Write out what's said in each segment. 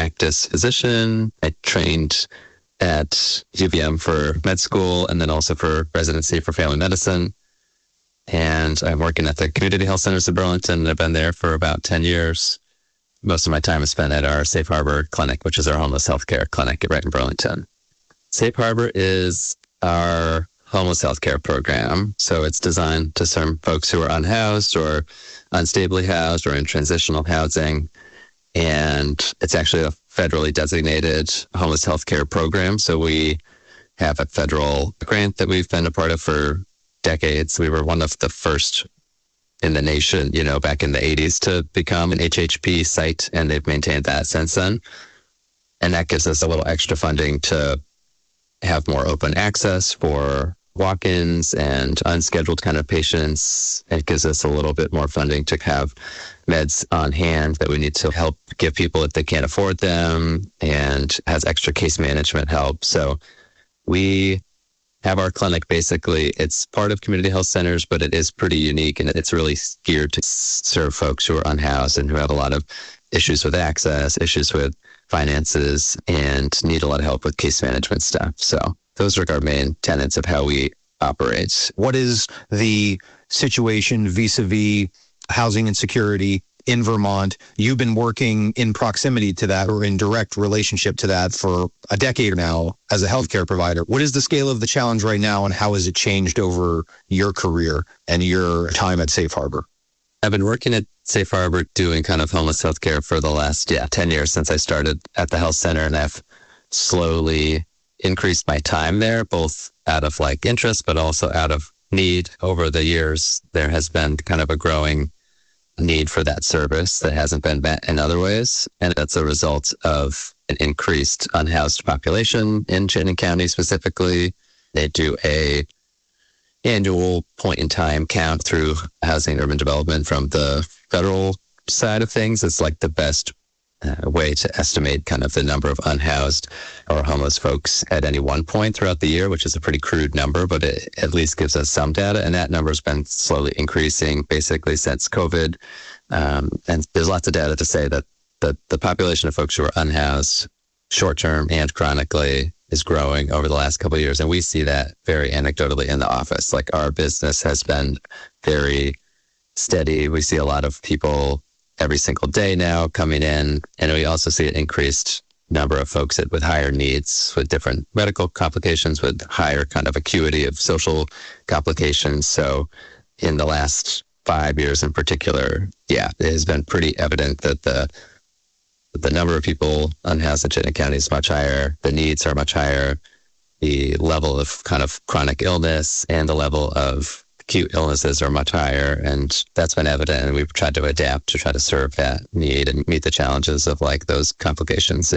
practice physician. I trained at UVM for med school and then also for residency for family medicine. And I'm working at the Community Health Centers of Burlington. I've been there for about 10 years. Most of my time is spent at our Safe Harbor Clinic, which is our homeless healthcare clinic right in Burlington. Safe Harbor is our homeless healthcare program. So it's designed to serve folks who are unhoused or unstably housed or in transitional housing. And it's actually a federally designated homeless healthcare program. So we have a federal grant that we've been a part of for decades. We were one of the first in the nation, back in the 80s to become an HHP site, and they've maintained that since then. And that gives us a little extra funding to have more open access for walk-ins and unscheduled kind of patients. It gives us a little bit more funding to have meds on hand that we need to help give people if they can't afford them, and has extra case management help. So we have our clinic, basically, it's part of community health centers, but it is pretty unique, and it's really geared to serve folks who are unhoused and who have a lot of issues with access, issues with finances, and need a lot of help with case management stuff. So those are our main tenets of how we operate. What is the situation vis-a-vis housing insecurity in Vermont? You've been working in proximity to that or in direct relationship to that for a decade now as a healthcare provider. What is the scale of the challenge right now, and how has it changed over your career and your time at Safe Harbor? I've been working at Safe Harbor doing kind of homeless healthcare for the last 10 years since I started at the health center, and I've slowly increased my time there, both out of interest, but also out of need. Over the years, there has been kind of a growing need for that service that hasn't been met in other ways. And that's a result of an increased unhoused population in Chittenden County specifically. They do a annual point in time count through Housing and Urban Development from the federal side of things. It's the best way to estimate kind of the number of unhoused or homeless folks at any one point throughout the year, which is a pretty crude number, but it at least gives us some data. And that number has been slowly increasing basically since COVID. And there's lots of data to say that the population of folks who are unhoused short-term and chronically is growing over the last couple of years. And we see that very anecdotally in the office. Our business has been very steady. We see a lot of people every single day now coming in. And we also see an increased number of folks with higher needs, with different medical complications, with higher kind of acuity of social complications. So in the last 5 years in particular, it has been pretty evident that the number of people unhoused in Chittenden County is much higher. The needs are much higher. The level of kind of chronic illness and the level of acute illnesses are much higher, and that's been evident, and we've tried to adapt to try to serve that need and meet the challenges of those complications.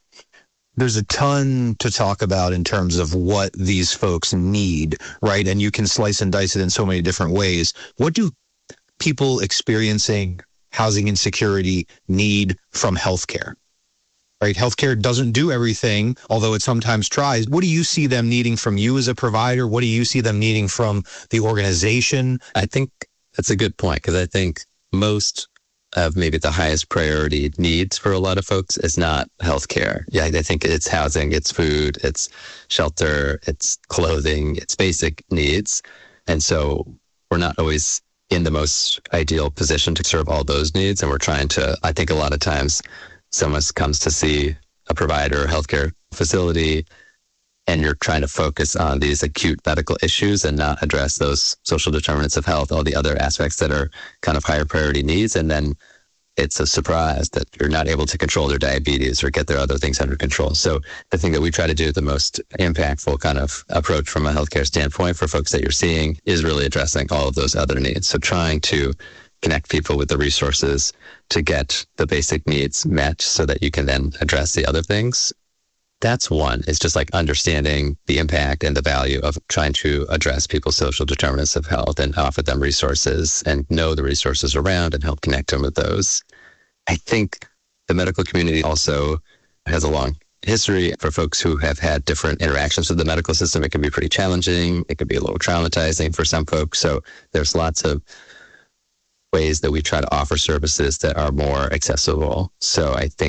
There's a ton to talk about in terms of what these folks need, right? And you can slice and dice it in so many different ways. What do people experiencing housing insecurity need from healthcare? Right? Healthcare doesn't do everything, although it sometimes tries. What do you see them needing from you as a provider? What do you see them needing from the organization? I think that's a good point, because I think most of maybe the highest priority needs for a lot of folks is not healthcare. I think it's housing, it's food, it's shelter, it's clothing, it's basic needs. And so we're not always in the most ideal position to serve all those needs. And we're trying to, I think a lot of times, someone comes to see a provider or healthcare facility, and you're trying to focus on these acute medical issues and not address those social determinants of health, all the other aspects that are kind of higher priority needs. And then it's a surprise that you're not able to control their diabetes or get their other things under control. So the thing that we try to do, the most impactful kind of approach from a healthcare standpoint for folks that you're seeing, is really addressing all of those other needs. So trying to connect people with the resources to get the basic needs met so that you can then address the other things. That's one. It's just understanding the impact and the value of trying to address people's social determinants of health and offer them resources and know the resources around and help connect them with those. I think the medical community also has a long history. For folks who have had different interactions with the medical system, it can be pretty challenging. It can be a little traumatizing for some folks. So there's lots of ways that we try to offer services that are more accessible. So I think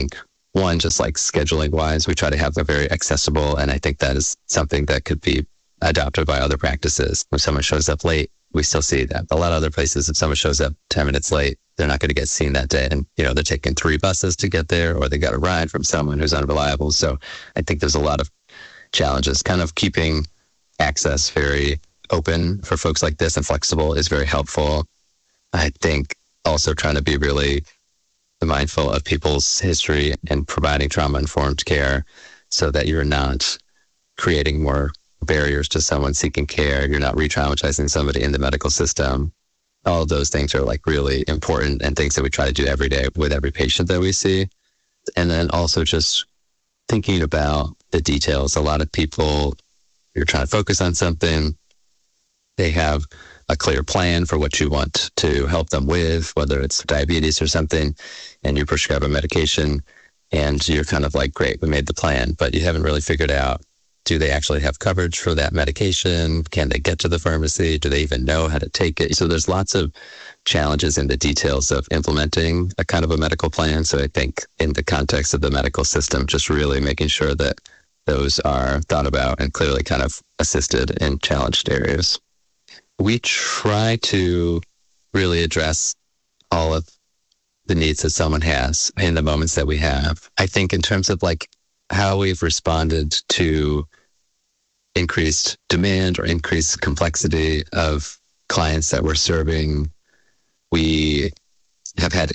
one, just like scheduling wise, we try to have them very accessible. And I think that is something that could be adopted by other practices. When someone shows up late, we still see that. A lot of other places, if someone shows up 10 minutes late, they're not going to get seen that day. And, they're taking 3 buses to get there, or they got a ride from someone who's unreliable. So I think there's a lot of challenges. Kind of keeping access very open for folks like this and flexible is very helpful. I think also trying to be really mindful of people's history and providing trauma-informed care so that you're not creating more barriers to someone seeking care. You're not re-traumatizing somebody in the medical system. All of those things are like really important and things that we try to do every day with every patient that we see. And then also just thinking about the details. A lot of people, you're trying to focus on something, they have a clear plan for what you want to help them with, whether it's diabetes or something, and you prescribe a medication and you're kind of like, great, we made the plan, but you haven't really figured out, do they actually have coverage for that medication? Can they get to the pharmacy? Do they even know how to take it? So there's lots of challenges in the details of implementing a kind of a medical plan. So I think in the context of the medical system, just really making sure that those are thought about and clearly kind of assisted in challenged areas. We try to really address all of the needs that someone has in the moments that we have. I think in terms of like how we've responded to increased demand or increased complexity of clients that we're serving, we've had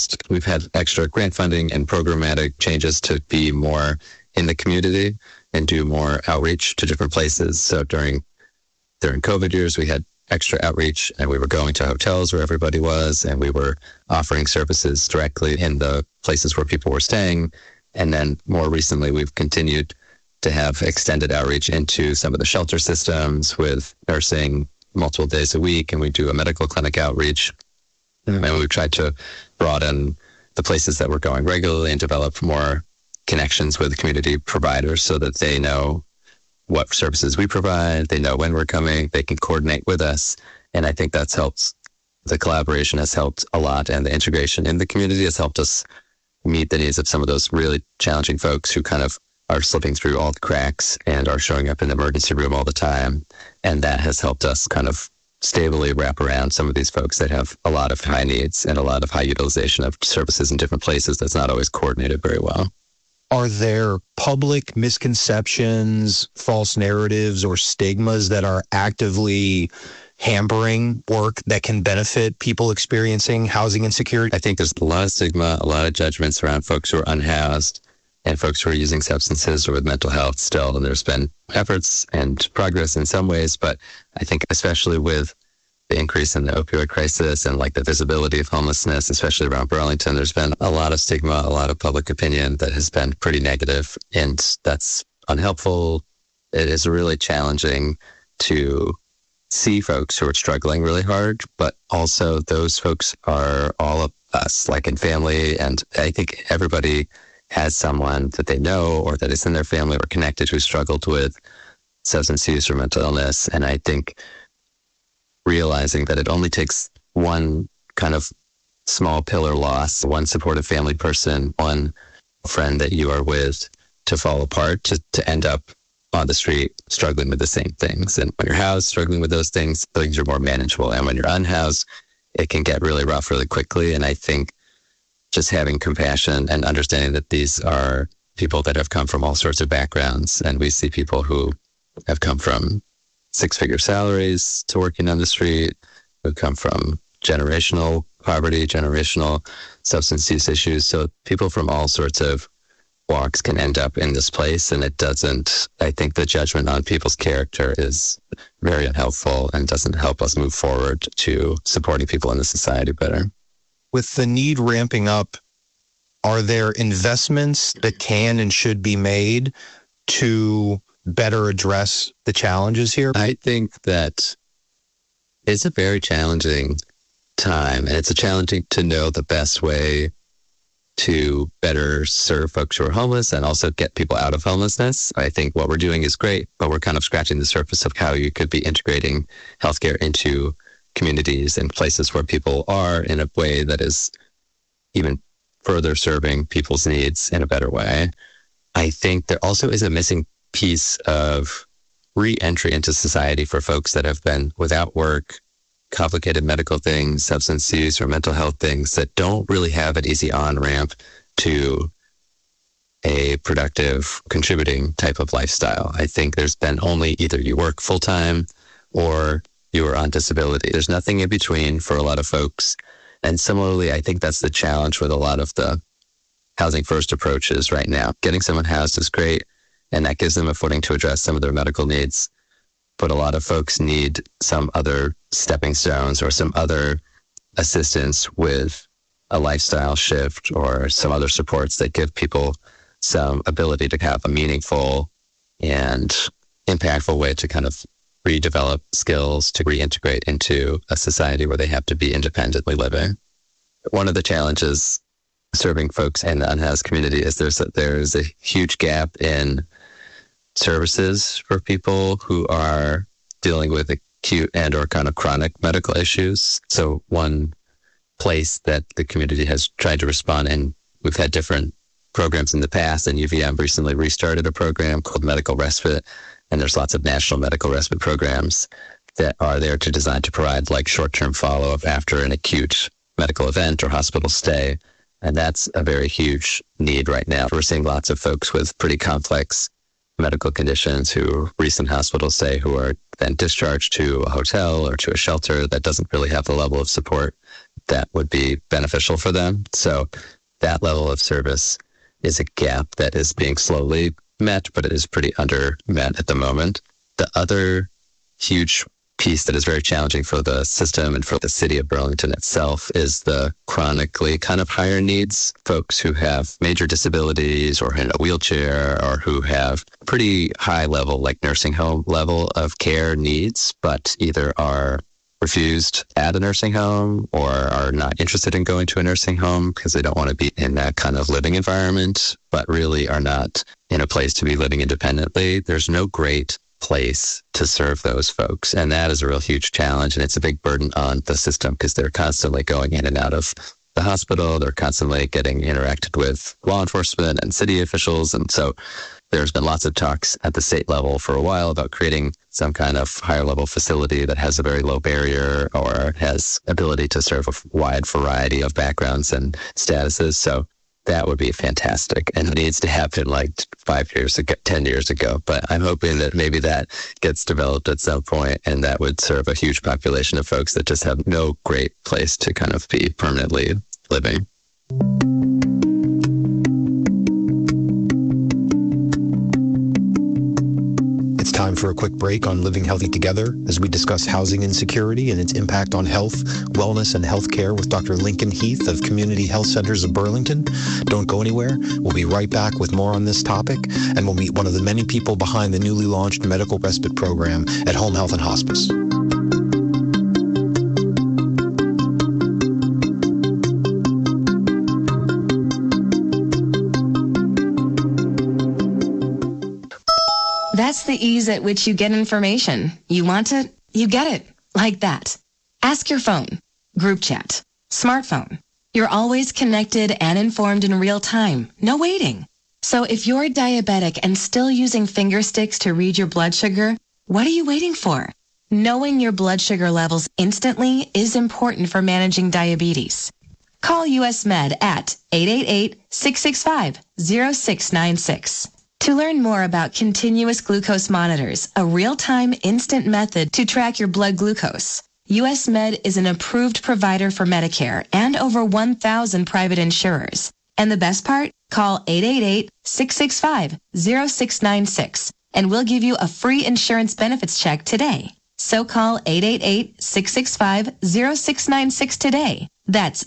extra grant funding and programmatic changes to be more in the community and do more outreach to different places. So during COVID years, we had extra outreach and we were going to hotels where everybody was, and we were offering services directly in the places where people were staying. And then more recently, we've continued to have extended outreach into some of the shelter systems with nursing multiple days a week, and we do a medical clinic outreach. And we've tried to broaden the places that we're going regularly and develop more connections with community providers so that they know what services we provide, they know when we're coming, they can coordinate with us. And I think that's helped. The collaboration has helped a lot, and the integration in the community has helped us meet the needs of some of those really challenging folks who kind of are slipping through all the cracks and are showing up in the emergency room all the time. And that has helped us kind of stably wrap around some of these folks that have a lot of high needs and a lot of high utilization of services in different places that's not always coordinated very well. Are there public misconceptions, false narratives, or stigmas that are actively hampering work that can benefit people experiencing housing insecurity? I think there's a lot of stigma, a lot of judgments around folks who are unhoused and folks who are using substances or with mental health still. And there's been efforts and progress in some ways, but I think especially with the increase in the opioid crisis and like the visibility of homelessness, especially around Burlington, there's been a lot of stigma, a lot of public opinion that has been pretty negative, and that's unhelpful. It is really challenging to see folks who are struggling really hard, but also those folks are all of us, like in family. And I think everybody has someone that they know or that is in their family or connected who struggled with substance use or mental illness. And I think realizing that it only takes one kind of small pillar loss, one supportive family person, one friend that you are with to fall apart, to end up on the street struggling with the same things. And when you're housed, struggling with those things are more manageable. And when you're unhoused, it can get really rough really quickly. And I think just having compassion and understanding that these are people that have come from all sorts of backgrounds. And we see people who have come from 6-figure salaries to working on the street, who come from generational poverty, generational substance use issues. So people from all sorts of walks can end up in this place. And I think the judgment on people's character is very unhelpful and doesn't help us move forward to supporting people in the society better. With the need ramping up, are there investments that can and should be made to better address the challenges here? I think that it's a very challenging time, and it's a challenging to know the best way to better serve folks who are homeless and also get people out of homelessness. I think what we're doing is great, but we're kind of scratching the surface of how you could be integrating healthcare into communities and places where people are in a way that is even further serving people's needs in a better way. I think there also is a missing piece of re-entry into society for folks that have been without work, complicated medical things, substance use, or mental health things that don't really have an easy on-ramp to a productive, contributing type of lifestyle. I think there's been only either you work full-time or you are on disability. There's nothing in between for a lot of folks. And similarly, I think that's the challenge with a lot of the housing first approaches right now. Getting someone housed is great, and that gives them a footing to address some of their medical needs. But a lot of folks need some other stepping stones or some other assistance with a lifestyle shift or some other supports that give people some ability to have a meaningful and impactful way to kind of redevelop skills to reintegrate into a society where they have to be independently living. One of the challenges serving folks in the unhoused community is there's a huge gap in services for people who are dealing with acute and or kind of chronic medical issues. So one place that the community has tried to respond, and we've had different programs in the past, and UVM recently restarted a program called Medical Respite, and there's lots of national medical respite programs that are there to design to provide like short-term follow-up after an acute medical event or hospital stay. And that's a very huge need right now. We're seeing lots of folks with pretty complex medical conditions who recent hospital stay who are then discharged to a hotel or to a shelter that doesn't really have the level of support that would be beneficial for them. So that level of service is a gap that is being slowly met, but it is pretty under met at the moment. The other huge piece that is very challenging for the system and for the city of Burlington itself is the chronically kind of higher needs, folks who have major disabilities or in a wheelchair or who have pretty high level, like nursing home level of care needs, but either are refused at a nursing home or are not interested in going to a nursing home because they don't want to be in that kind of living environment, but really are not in a place to be living independently. There's no great place to serve those folks. And that is a real huge challenge. And it's a big burden on the system because they're constantly going in and out of the hospital. They're constantly getting interacted with law enforcement and city officials. And so there's been lots of talks at the state level for a while about creating some kind of higher level facility that has a very low barrier or has ability to serve a wide variety of backgrounds and statuses. So that would be fantastic. And it needs to happen like 5 years ago, 10 years ago. But I'm hoping that maybe that gets developed at some point, and that would serve a huge population of folks that just have no great place to kind of be permanently living. It's time for a quick break on Living Healthy Together as we discuss housing insecurity and its impact on health, wellness, and healthcare with Dr. Lincoln Heath of Community Health Centers of Burlington. Don't go anywhere. We'll be right back with more on this topic, and we'll meet one of the many people behind the newly launched medical respite program at Home Health and Hospice. That's the ease at which you get information. You want it, you get it. Like that. Ask your phone, group chat, smartphone. You're always connected and informed in real time. No waiting. So if you're diabetic and still using finger sticks to read your blood sugar, what are you waiting for? Knowing your blood sugar levels instantly is important for managing diabetes. Call US Med at 888-665-0696. To learn more about continuous glucose monitors, a real-time instant method to track your blood glucose, US Med is an approved provider for Medicare and over 1,000 private insurers. And the best part? Call 888-665-0696 and we'll give you a free insurance benefits check today. So call 888-665-0696 today. That's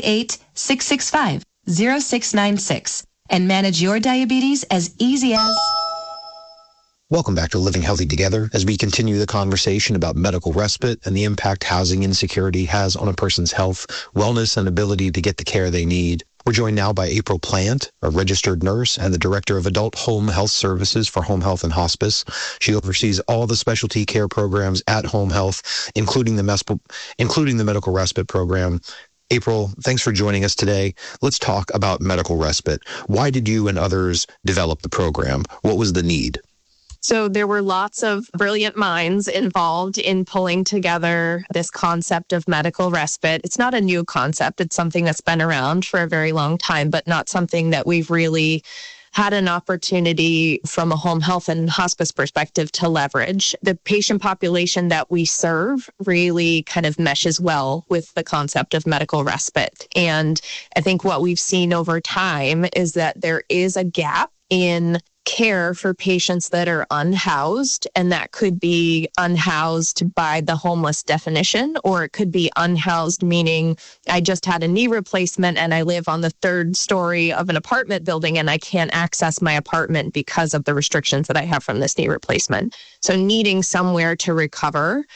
888-665-0696. And manage your diabetes as easy as... Welcome back to Living Healthy Together as we continue the conversation about medical respite and the impact housing insecurity has on a person's health, wellness, and ability to get the care they need. We're joined now by April Plant, a registered nurse and the Director of Adult Home Health Services for Home Health and Hospice. She oversees all the specialty care programs at Home Health, including the medical respite program. April, thanks for joining us today. Let's talk about medical respite. Why did you and others develop the program? What was the need? So there were lots of brilliant minds involved in pulling together this concept of medical respite. It's not a new concept. It's something that's been around for a very long time, but not something that we've really had an opportunity from a home health and hospice perspective to leverage. The patient population that we serve really kind of meshes well with the concept of medical respite. And I think what we've seen over time is that there is a gap in care for patients that are unhoused, and that could be unhoused by the homeless definition, or it could be unhoused meaning I just had a knee replacement and I live on the third story of an apartment building and I can't access my apartment because of the restrictions that I have from this knee replacement. So needing somewhere to recover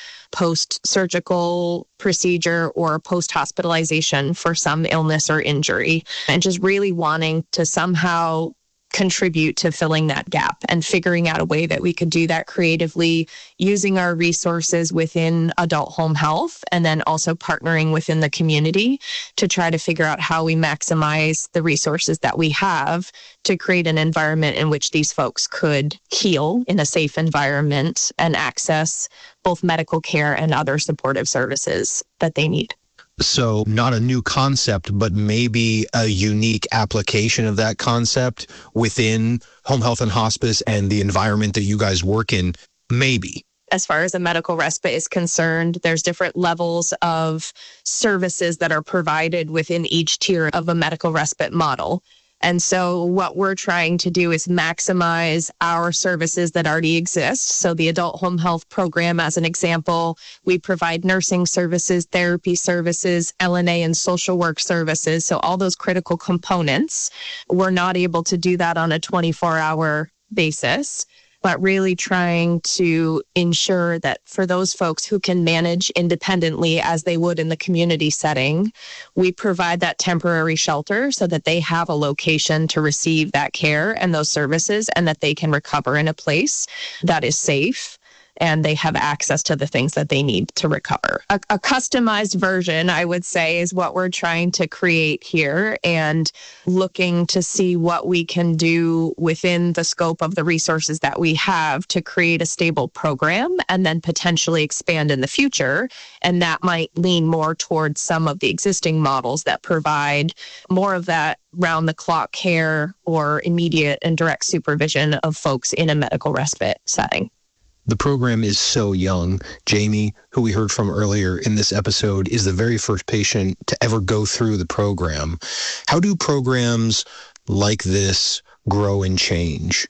post-surgical procedure or post-hospitalization for some illness or injury, and just really wanting to somehow contribute to filling that gap and figuring out a way that we could do that creatively using our resources within adult home health, and then also partnering within the community to try to figure out how we maximize the resources that we have to create an environment in which these folks could heal in a safe environment and access both medical care and other supportive services that they need. So not a new concept, but maybe a unique application of that concept within home health and hospice and the environment that you guys work in, maybe. As far as a medical respite is concerned, there's different levels of services that are provided within each tier of a medical respite model. And so what we're trying to do is maximize our services that already exist. So the adult home health program, as an example, we provide nursing services, therapy services, LNA and social work services. So all those critical components, we're not able to do that on a 24-hour basis, but really trying to ensure that for those folks who can manage independently as they would in the community setting, we provide that temporary shelter so that they have a location to receive that care and those services, and that they can recover in a place that is safe and they have access to the things that they need to recover. A customized version, I would say, is what we're trying to create here, and looking to see what we can do within the scope of the resources that we have to create a stable program and then potentially expand in the future. And that might lean more towards some of the existing models that provide more of that round-the-clock care or immediate and direct supervision of folks in a medical respite setting. The program is so young. Jamie, who we heard from earlier in this episode, is the very first patient to ever go through the program. How do programs like this grow and change?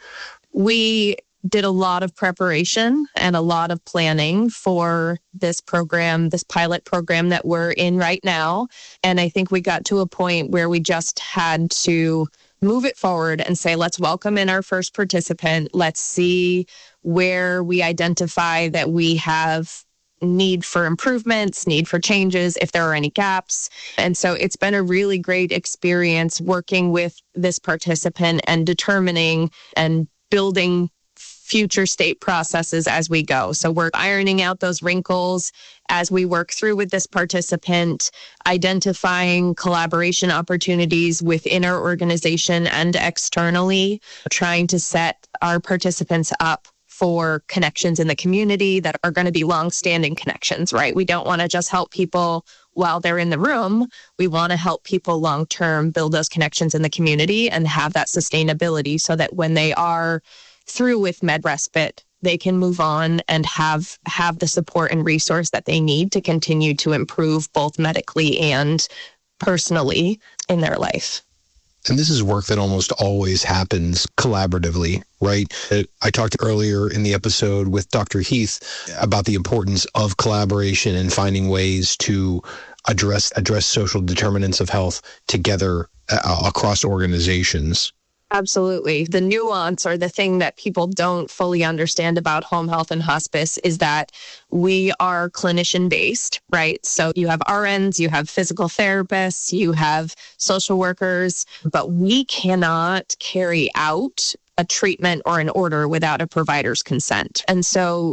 We did a lot of preparation and a lot of planning for this program, this pilot program that we're in right now. And I think we got to a point where we just had to move it forward and say, let's welcome in our first participant. Let's see where we identify that we have need for improvements, need for changes, if there are any gaps. And so it's been a really great experience working with this participant and determining and building future state processes as we go. So we're ironing out those wrinkles as we work through with this participant, identifying collaboration opportunities within our organization and externally, trying to set our participants up for connections in the community that are going to be long-standing connections, right? We don't want to just help people while they're in the room. We want to help people long-term build those connections in the community and have that sustainability so that when they are through with med respite, they can move on and have the support and resource that they need to continue to improve both medically and personally in their life. And this is work that almost always happens collaboratively, right? I talked earlier in the episode with Dr. Heath about the importance of collaboration and finding ways to address social determinants of health together across organizations. Absolutely. The nuance, or the thing that people don't fully understand about home health and hospice, is that we are clinician-based, right? So you have RNs, you have physical therapists, you have social workers, but we cannot carry out a treatment or an order without a provider's consent. And so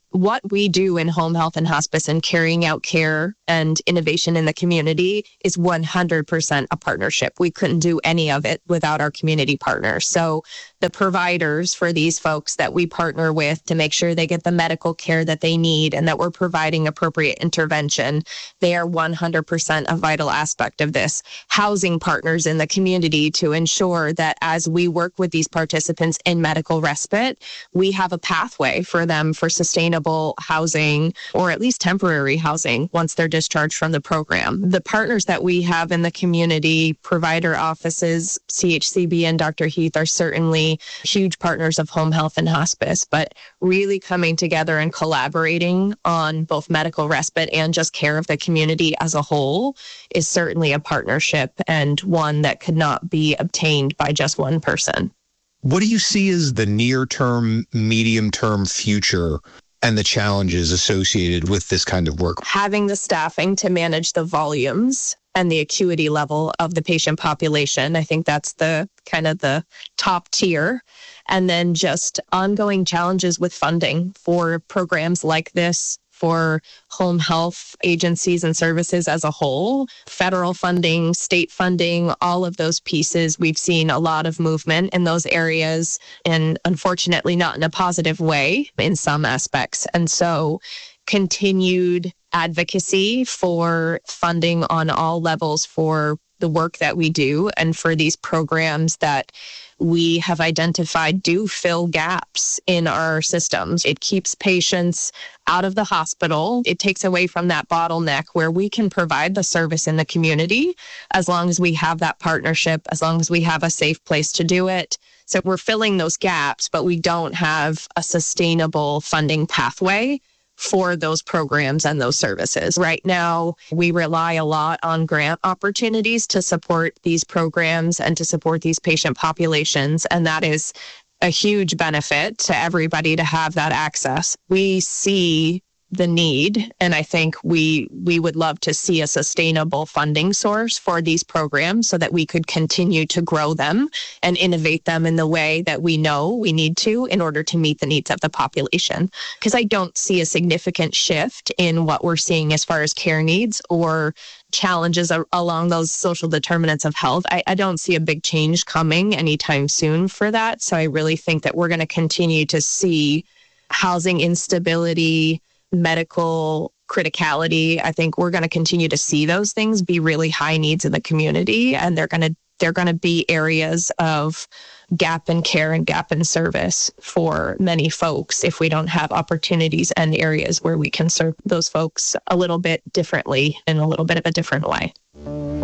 what we do in home health and hospice and carrying out care and innovation in the community is 100% a partnership. We couldn't do any of it without our community partners. So the providers for these folks that we partner with to make sure they get the medical care that they need and that we're providing appropriate intervention, they are 100% a vital aspect of this. Housing partners in the community to ensure that as we work with these participants in medical respite, we have a pathway for them for sustainable housing or at least temporary housing once they're discharged from the program. The partners that we have in the community, provider offices, CHCB and Dr. Heath are certainly huge partners of home health and hospice, but really coming together and collaborating on both medical respite and just care of the community as a whole is certainly a partnership and one that could not be obtained by just one person. What do you see as the near-term, medium-term future and the challenges associated with this kind of work? Having the staffing to manage the volumes and the acuity level of the patient population. I think that's the kind of the top tier. And then just ongoing challenges with funding for programs like this, for home health agencies and services as a whole, federal funding, state funding, all of those pieces. We've seen a lot of movement in those areas, and unfortunately not in a positive way in some aspects. And so continued advocacy for funding on all levels for the work that we do and for these programs that we have identified do fill gaps in our systems. It keeps patients out of the hospital. It takes away from that bottleneck where we can provide the service in the community as long as we have that partnership, as long as we have a safe place to do it. So we're filling those gaps, but we don't have a sustainable funding pathway for those programs and those services. Right now, we rely a lot on grant opportunities to support these programs and to support these patient populations, and that is a huge benefit to everybody to have that access. We see the need, and I think we would love to see a sustainable funding source for these programs so that we could continue to grow them and innovate them in the way that we know we need to in order to meet the needs of the population. Because I don't see a significant shift in what we're seeing as far as care needs or challenges along those social determinants of health. I don't see a big change coming anytime soon for that. So I really think that we're going to continue to see housing instability, medical criticality. I think we're going to continue to see those things be really high needs in the community, and they're going to be areas of gap in care and gap in service for many folks if we don't have opportunities and areas where we can serve those folks a little bit differently in a little bit of a different way.